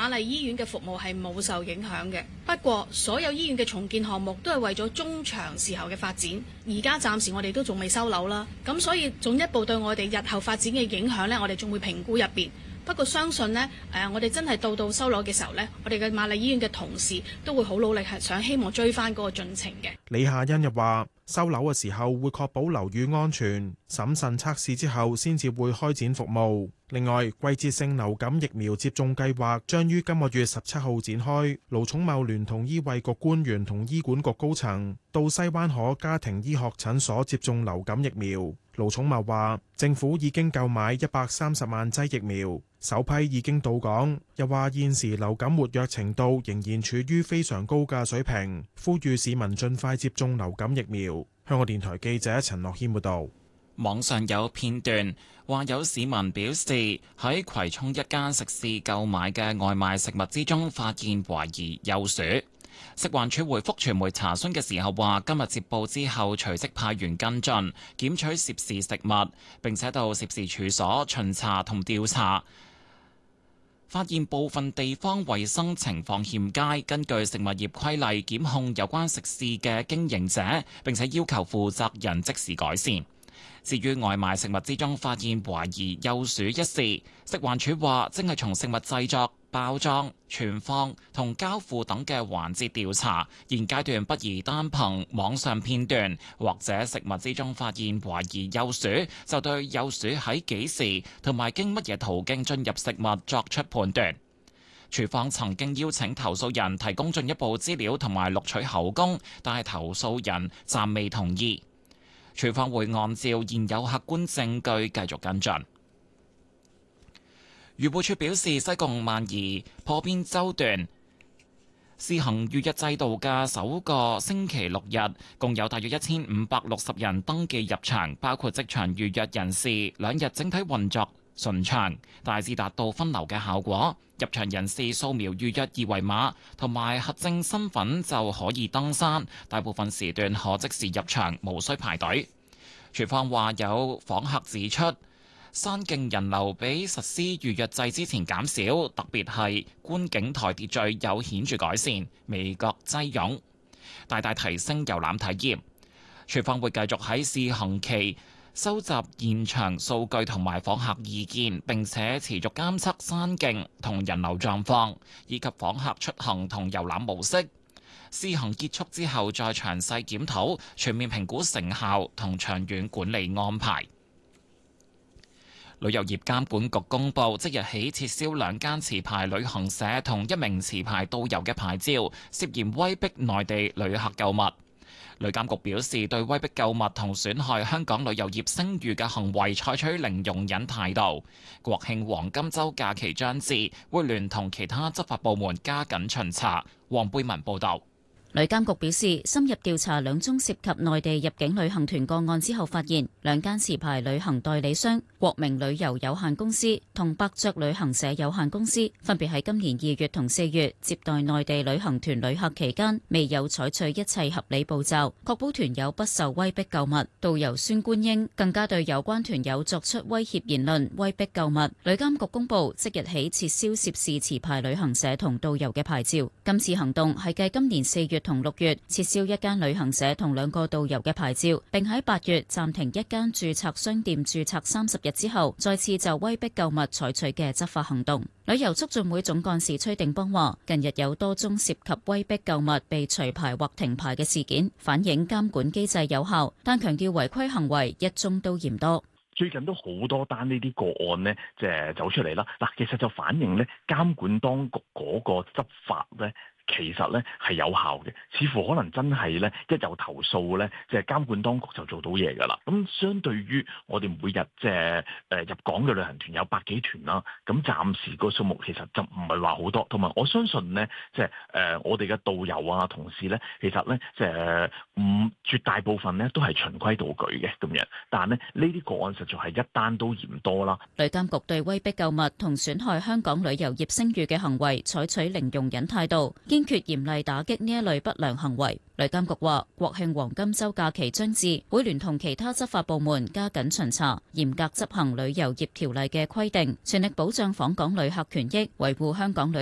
瑪麗醫院嘅服務係冇受影響嘅。不過，所有醫院嘅重建項目都係為咗中長時候嘅發展。而家暫時我哋都仲未收樓啦，咁所以進一步對我哋日後發展嘅影響呢，我哋仲會評估入邊。不過相信呢，我哋真係到收樓嘅時候呢，我哋嘅瑪麗醫院嘅同事都會好努力，係想希望追翻嗰個進程嘅。 李夏欣又話：收樓嘅時候會確保樓宇安全，審慎測試之後先至會開展服務。另外，季節性流感疫苗接種計劃將於今個月17號展開。盧寵茂聯同醫衛局官員同醫管局高層到西灣河家庭醫學診所接種流感疫苗。盧寵茂話：政府已經購買130萬劑疫苗，首批已經到港。又話現時流感活躍程度仍然處於非常高嘅水平，呼籲市民盡快接種流感疫苗。香港電台記者陳樂軒報導。 網上有片段話，有市民表示喺葵涌一間食肆購買嘅外賣食物之中發現懷疑幼鼠。食環署回覆傳媒查詢嘅時候話，今日接報之後隨即派員跟進檢取涉事食物，並且到涉事處所巡查同調查，發現部分地方衛生情況欠佳，根據食物業規例檢控有關食肆嘅經營者，並且要求負責人即時改善。至於外賣食物之中發現懷疑幼鼠一事，食環署話正係從食物製作、包裝、存放同交付等嘅環節調查，現階段不宜單憑網上片段或者食物之中發現懷疑幼鼠，就對幼鼠喺幾時同埋經乜嘢途徑進入食物作出判斷。署方曾經邀請投訴人提供進一步資料同埋錄取口供，但係投訴人暫未同意。署方會按照現有客觀證據繼續跟進。漁護署表示，西貢萬宜破邊洲段試行預約制度嘅首個星期六日，共有大約1560人登記入場，包括即場預約人士。2日整體運作順暢，大致達到分流嘅效果。入場人士掃描預約二維碼同埋核證身份就可以登山，大部分時段可即時入場，無需排隊。署方話有訪客指出，山徑人流比實施預約制之前減少，特別係觀景台秩序有顯著改善，未覺擠擁，大大提升遊覽體驗。署方會繼續喺試行期收集現場數據同埋訪客意見，並且持續監測山徑同人流狀況，以及訪客出行同遊覽模式。試行結束之後，再詳細檢討，全面評估成效同長遠管理安排。旅遊業監管局公布，即日起撤銷2間持牌旅行社同1名持牌導遊嘅牌照，涉嫌威逼內地旅客購物。旅監局表示，對威逼購物同損害香港旅遊業聲譽嘅行為採取零容忍態度。國慶黃金週假期將至，會聯同其他執法部門加緊巡查。黃貝文報導。 旅監局表示，深入調查2宗涉及內地入境旅行團個案之後，發現2間持牌旅行代理商國明旅遊有限公司同伯爵旅行社有限公司，分別喺今年2月同4月接待內地旅行團旅客期間，未有採取一切合理步驟，確保團友不受威逼購物。導遊孫觀英更加對有關團友作出威脅言論，威逼購物。旅監局公佈，即日起撤銷涉事持牌旅行社同導遊嘅牌照。今次行動係繼今年4月同6月撤銷1間旅行社同2個導遊嘅牌照，並喺8月暫停1間註冊商店註冊30日之後，再次就威逼購物採取嘅執法行動。旅遊促進會總幹事崔定邦話，近日有多宗涉及威逼購物被除牌或停牌嘅事件，反映監管機制有效，但強調違規行為一宗都嫌多。 最近都好多單呢啲個案呢，即係走出嚟啦。嗱，其實就反映呢監管當局嗰個執法呢，其實咧係有效嘅，似乎可能真係咧一有投訴咧，即係監管當局就做到嘢㗎啦。咁相對於我哋每日即係入港嘅旅行團有百幾團啦，咁暫時個數目其實就唔係話好多。同埋我相信咧，即係我哋嘅導遊啊同事咧，其實咧即係絕大部分咧都係循規蹈矩嘅咁樣。但係呢啲個案實在係一單都嫌多啦。 旅監局對威逼購物同損害香港旅遊業聲譽嘅行為採取零容忍態度，堅決嚴厲打擊呢一類不良行為。旅監局話，國慶黃金週假期將至，會聯同其他執法部門加緊巡查，嚴格執行旅遊業條例嘅規定，全力保障訪港旅客權益，維護香港旅